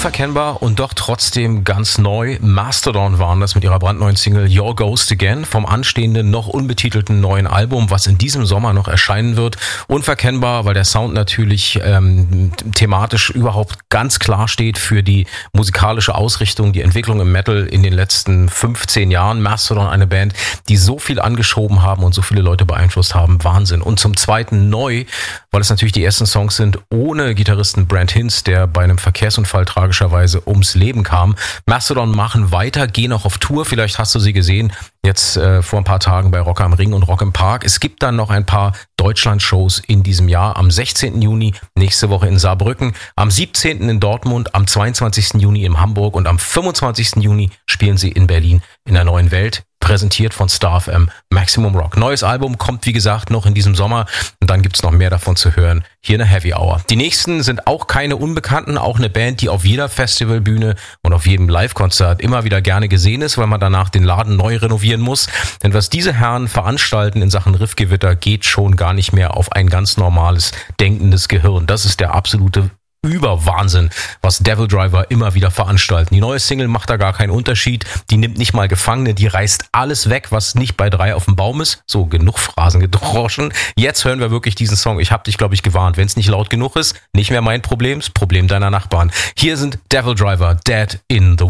Unverkennbar und doch trotzdem ganz neu. Mastodon waren das mit ihrer brandneuen Single Your Ghost Again vom anstehenden, noch unbetitelten neuen Album, was in diesem Sommer noch erscheinen wird. Unverkennbar, weil der Sound natürlich thematisch überhaupt ganz klar steht für die musikalische Ausrichtung, die Entwicklung im Metal in den letzten 15 Jahren. Mastodon, eine Band, die so viel angeschoben haben und so viele Leute beeinflusst haben. Wahnsinn. Und zum Zweiten neu, weil es natürlich die ersten Songs sind ohne Gitarristen Brent Hinz, der bei einem Verkehrsunfall tragischerweise ums Leben kam. Mastodon machen weiter, gehen auch auf Tour. Vielleicht hast du sie gesehen, jetzt vor ein paar Tagen bei Rock am Ring und Rock im Park. Es gibt dann noch ein paar Deutschland-Shows in diesem Jahr. Am 16. Juni, nächste Woche in Saarbrücken, am 17. in Dortmund, am 22. Juni in Hamburg und am 25. Juni spielen sie in Berlin in der Neuen Welt. Präsentiert von Star FM Maximum Rock. Neues Album kommt, wie gesagt, noch in diesem Sommer und dann gibt's noch mehr davon zu hören hier in der Heavy Hour. Die nächsten sind auch keine Unbekannten, auch eine Band, die auf jeder Festivalbühne und auf jedem Live-Konzert immer wieder gerne gesehen ist, weil man danach den Laden neu renovieren muss. Denn was diese Herren veranstalten in Sachen Riffgewitter, geht schon gar nicht mehr auf ein ganz normales, denkendes Gehirn. Das ist der absolute Überwahnsinn, was Devil Driver immer wieder veranstalten. Die neue Single macht da gar keinen Unterschied. Die nimmt nicht mal Gefangene, die reißt alles weg, was nicht bei 3 auf dem Baum ist. So, genug Phrasen gedroschen. Jetzt hören wir wirklich diesen Song. Ich habe dich, glaube ich, gewarnt. Wenn es nicht laut genug ist, nicht mehr mein Problem, das Problem deiner Nachbarn. Hier sind Devil Driver, Dead in the